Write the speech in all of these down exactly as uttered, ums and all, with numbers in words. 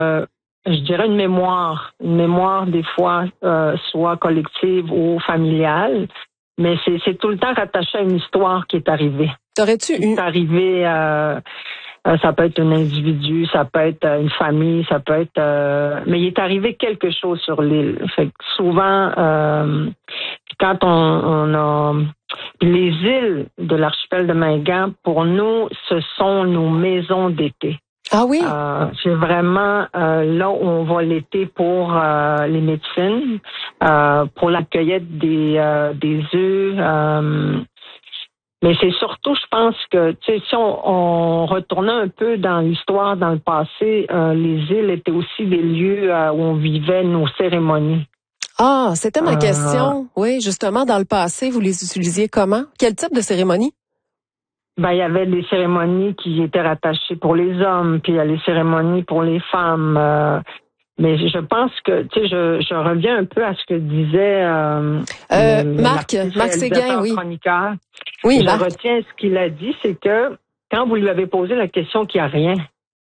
je dirais une mémoire, une mémoire des fois euh, soit collective ou familiale, mais c'est, c'est tout le temps rattaché à une histoire qui est arrivée. T'aurais-tu une... C'est arrivé, euh, euh, ça peut être un individu, ça peut être une famille, ça peut être... Euh, mais il est arrivé quelque chose sur l'île. Fait que souvent, euh, quand on, on a... Les îles de l'archipel de Mingan, pour nous, ce sont nos maisons d'été. Ah oui? Euh, c'est vraiment euh, là où on va l'été pour euh, les médecines, euh, pour la cueillette des, euh, des œufs. Euh, mais c'est surtout, je pense que, tu sais, si on, on retournait un peu dans l'histoire, dans le passé, euh, les îles étaient aussi des lieux euh, où on vivait nos cérémonies. Ah, c'était ma euh, question. Oui, justement, dans le passé, vous les utilisiez comment? Quel type de cérémonie? Ben, il y avait des cérémonies qui étaient rattachées pour les hommes, puis il y a les cérémonies pour les femmes. Euh, mais je pense que, tu sais, je, je reviens un peu à ce que disait euh, euh, le, Marc, Marc Séguin, oui. Chroniqueur. Oui, je Marc. retiens ce qu'il a dit, c'est que quand vous lui avez posé la question qu'il n'y a rien,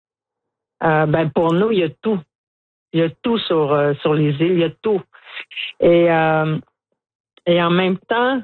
euh, ben pour nous, il y a tout. Il y a tout sur, euh, sur les îles, il y a tout. Et, euh, et en même temps,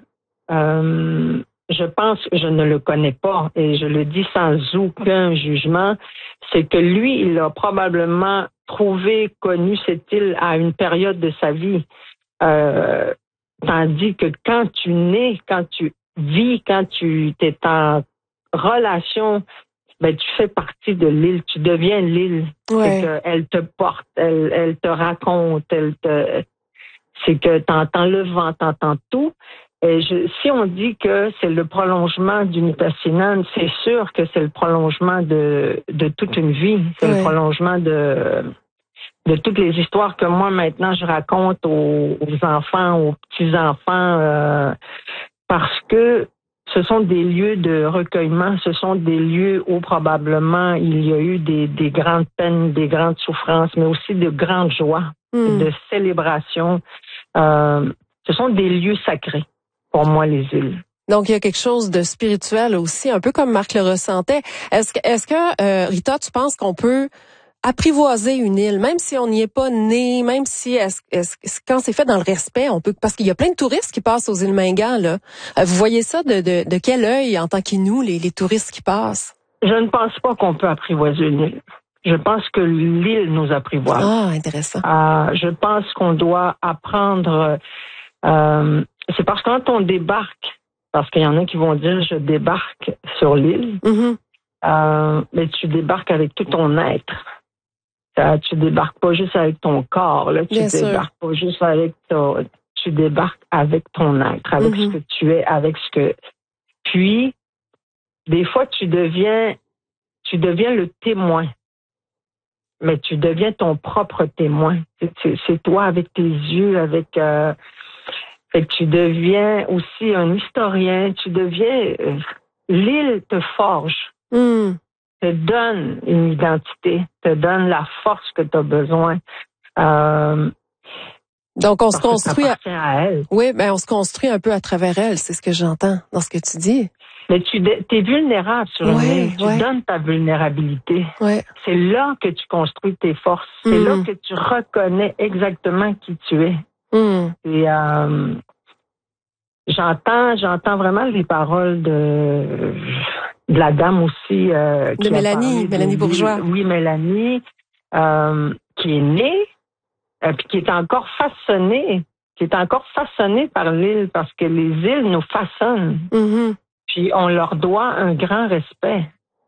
euh, je pense, je ne le connais pas et je le dis sans aucun jugement, c'est que lui, il a probablement trouvé, connu cette île à une période de sa vie. Euh, tandis que quand tu nais, quand tu vis, quand tu es en relation, ben tu fais partie de l'île, tu deviens l'île. Ouais. C'est qu'elle te porte, elle, elle te raconte, elle te... C'est que tu entends le vent, tu entends tout. Et je, si on dit que c'est le prolongement d'une Nipissing, c'est sûr que c'est le prolongement de, de toute une vie. C'est ouais. le prolongement de, de toutes les histoires que moi, maintenant, je raconte aux, aux enfants, aux petits-enfants, euh, parce que ce sont des lieux de recueillement, ce sont des lieux où probablement il y a eu des, des grandes peines, des grandes souffrances, mais aussi de grandes joies, mm. de célébrations. Euh, ce sont des lieux sacrés. Pour moi, les îles. Donc, il y a quelque chose de spirituel aussi, un peu comme Marc le ressentait. Est-ce que, est-ce que euh, Rita, tu penses qu'on peut apprivoiser une île, même si on n'y est pas né, même si est-ce, est-ce, quand c'est fait dans le respect, on peut, parce qu'il y a plein de touristes qui passent aux îles Mingan, là. Euh, vous voyez ça de, de, de quel œil, en tant qu'Inou, les, les touristes qui passent? Je ne pense pas qu'on peut apprivoiser une île. Je pense que l'île nous apprivoise. Ah, intéressant. Euh, je pense qu'on doit apprendre... Euh, c'est parce que quand on débarque, parce qu'il y en a qui vont dire je débarque sur l'île, mm-hmm. euh, mais tu débarques avec tout ton être. Euh, tu débarques pas juste avec ton corps, là, tu Bien débarques sûr. pas juste avec ton, tu débarques avec ton être, avec mm-hmm. ce que tu es, avec ce que. Puis, des fois, tu deviens, tu deviens le témoin, mais tu deviens ton propre témoin. C'est, c'est, c'est toi avec tes yeux, avec. Euh, Fait que tu deviens aussi un historien, tu deviens... Euh, l'île te forge, mm. te donne une identité, te donne la force que tu as besoin. Euh, Donc, on se construit... À... à elle. Oui, ben on se construit un peu à travers elle, c'est ce que j'entends dans ce que tu dis. Mais tu es vulnérable sur une ouais, île, tu ouais. donnes ta vulnérabilité. Ouais. C'est là que tu construis tes forces, mm. c'est là que tu reconnais exactement qui tu es. Mm. Et euh, j'entends, j'entends vraiment les paroles de, de la dame aussi. Euh, de qui Mélanie, de Mélanie Bourgeois. Oui, Mélanie, euh, qui est née, euh, puis qui est encore façonnée, qui est encore façonnée par l'île, parce que les îles nous façonnent. Mm-hmm. Puis on leur doit un grand respect.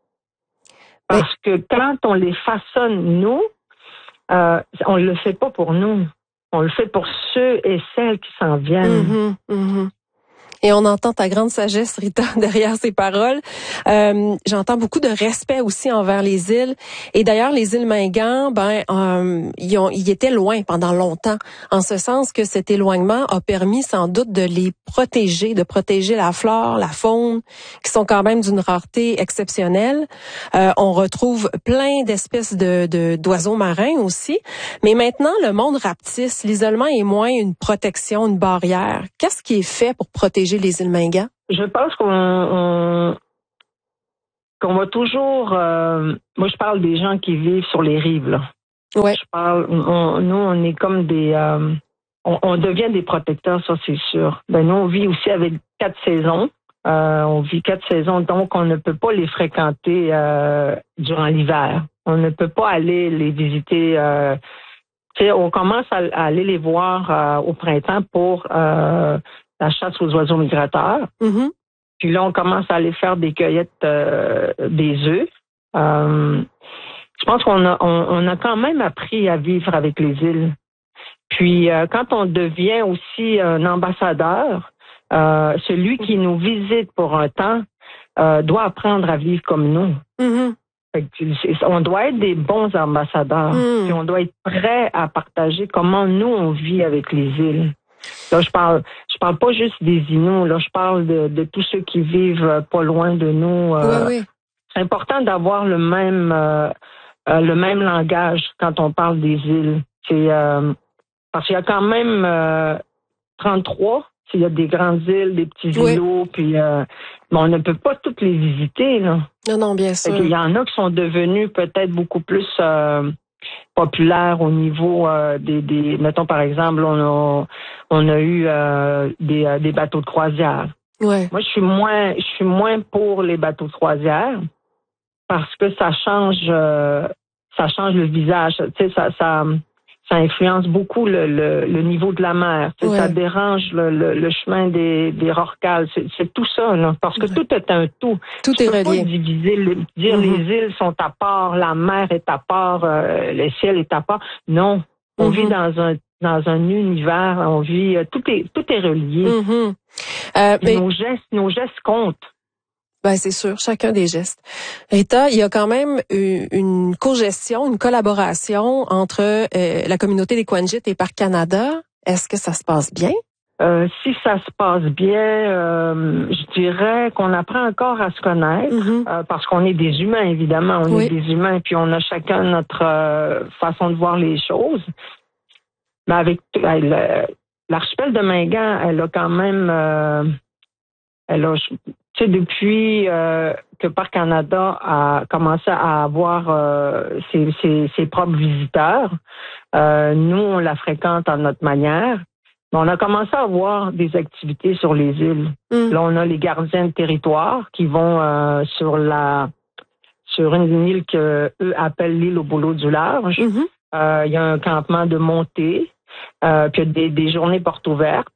Parce Mais... que quand on les façonne, nous, euh, on le fait pas pour nous. On le fait pour ceux et celles qui s'en viennent. Mm-hmm, mm-hmm. Et on entend ta grande sagesse, Rita, derrière ces paroles. Euh, j'entends beaucoup de respect aussi envers les îles. Et d'ailleurs, les îles Mingan, ben, euh, ils, ont, ils étaient loin pendant longtemps. En ce sens que cet éloignement a permis sans doute de les protéger, de protéger la flore, la faune, qui sont quand même d'une rareté exceptionnelle. Euh, on retrouve plein d'espèces de, de, d'oiseaux marins aussi. Mais maintenant, le monde rapetisse. L'isolement est moins une protection, une barrière. Qu'est-ce qui est fait pour protéger les îles Mingan? Je pense qu'on on, qu'on va toujours... Euh, moi, je parle des gens qui vivent sur les rives, là. Ouais. Je parle, on, nous, on est comme des, euh, on, on devient des protecteurs, ça c'est sûr. Ben nous, on vit aussi avec quatre saisons. Euh, on vit quatre saisons, donc on ne peut pas les fréquenter euh, durant l'hiver. On ne peut pas aller les visiter. Euh, tu sais, on commence à, à aller les voir euh, au printemps pour euh, la chasse aux oiseaux migrateurs. Mm-hmm. Puis là, on commence à aller faire des cueillettes euh, des œufs. Euh, je pense qu'on a, on, on a quand même appris à vivre avec les îles. Puis euh, quand on devient aussi un ambassadeur, euh, celui qui nous visite pour un temps euh, doit apprendre à vivre comme nous. Mm-hmm. Fait que on doit être des bons ambassadeurs. Mm. Puis on doit être prêt à partager comment nous on vit avec les îles. Là, je parle, je parle pas juste des Inuits. Là, je parle de, de tous ceux qui vivent pas loin de nous. Euh, Oui, oui. C'est important d'avoir le même, euh, euh, le même langage quand on parle des îles. C'est euh, parce qu'il y a quand même euh, trente-trois. Il y a des grandes îles, des petits Oui. îlots, puis euh, bon, on ne peut pas toutes les visiter. Là. Non, non, bien sûr. Il y en a qui sont devenus peut-être beaucoup plus euh, populaires au niveau euh, des, des, mettons par exemple, on a, on a eu euh, des, euh, des bateaux de croisière. Ouais. Moi, je suis moins, je suis moins pour les bateaux de croisière parce que ça change, euh, ça change le visage. Tu sais, ça, ça, ça influence beaucoup le, le, le niveau de la mer. Tu sais, Ouais. Ça dérange le, le, le chemin des, des rorquals. C'est, c'est tout ça, là, parce que Ouais. tout est un tout. Tout tu est peux relié. pas diviser, le, dire Mm-hmm. les îles sont à part, la mer est à part, euh, le ciel est à part. Non, on Mm-hmm. vit dans un dans un univers, on vit, euh, tout est tout est relié. Mm-hmm. Euh, mais... Nos gestes, nos gestes comptent. Ben c'est sûr, chacun des gestes. Rita, il y a quand même une, une co-gestion, une collaboration entre euh, la communauté des Quanjit et Parc Canada. Est-ce que ça se passe bien? Euh, si ça se passe bien, euh, je dirais qu'on apprend encore à se connaître Mm-hmm. euh, parce qu'on est des humains, évidemment. On Oui. est des humains, puis on a chacun notre euh, façon de voir les choses. Mais avec elle, l'archipel de Mingan, elle a quand même, euh, elle a, tu sais, depuis euh, que Parc Canada a commencé à avoir euh, ses, ses, ses propres visiteurs, euh, nous on la fréquente à notre manière. On a commencé à avoir des activités sur les îles. Mm. Là, on a les gardiens de territoire qui vont euh, sur la sur une île que eux appellent l'île au boulot du large. Mm-hmm. Euh, il y a un campement de montée, euh, puis il y a des, des journées portes ouvertes.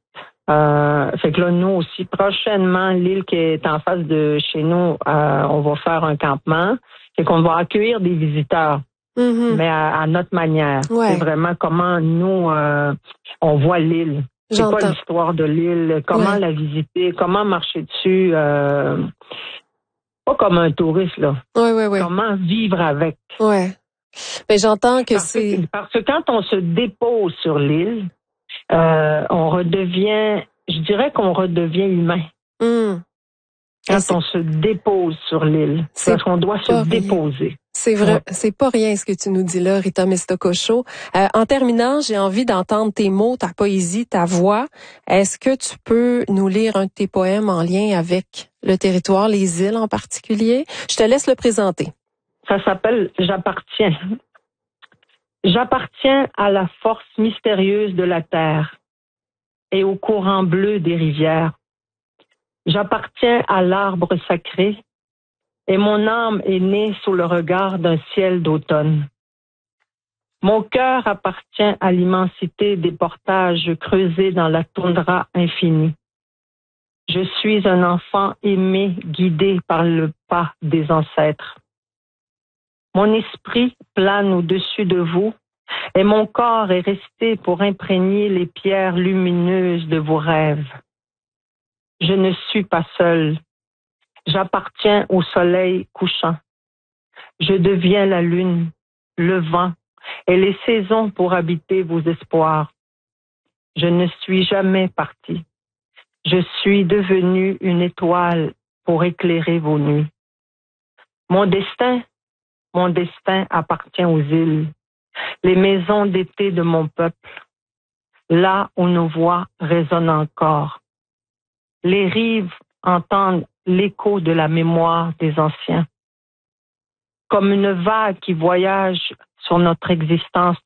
Euh, fait que là, nous aussi, prochainement, l'île qui est en face de chez nous, euh, on va faire un campement. Fait qu'on va accueillir des visiteurs. Mm-hmm. Mais à, à notre manière. Ouais. C'est vraiment comment nous, euh, on voit l'île. C'est quoi J'entends. l'histoire de l'île? Comment Ouais. la visiter? Comment marcher dessus? Euh, pas comme un touriste, là. Oui, oui, oui. Comment vivre avec? Ouais. Mais j'entends que Parce c'est... que, parce que quand on se dépose sur l'île, euh, on redevient, je dirais qu'on redevient humain. Mm. Quand c'est- on se dépose sur l'île. C'est Parce qu'on doit se pas rien. déposer. C'est vrai, Ouais. c'est pas rien ce que tu nous dis là, Rita Mestacocho. Euh, en terminant, j'ai envie d'entendre tes mots, ta poésie, ta voix. Est-ce que tu peux nous lire un de tes poèmes en lien avec le territoire, les îles en particulier? Je te laisse le présenter. Ça s'appelle « J'appartiens ». J'appartiens à la force mystérieuse de la terre et au courant bleu des rivières. J'appartiens à l'arbre sacré et mon âme est née sous le regard d'un ciel d'automne. Mon cœur appartient à l'immensité des portages creusés dans la toundra infinie. Je suis un enfant aimé, guidé par le pas des ancêtres. Mon esprit plane au-dessus de vous et mon corps est resté pour imprégner les pierres lumineuses de vos rêves. Je ne suis pas seul. J'appartiens au soleil couchant. Je deviens la lune, le vent et les saisons pour habiter vos espoirs. Je ne suis jamais parti. Je suis devenue une étoile pour éclairer vos nuits. Mon destin, mon destin appartient aux îles, les maisons d'été de mon peuple, là où nos voix résonnent encore. Les rives entendent l'écho de la mémoire des anciens. Comme une vague qui voyage sur notre existence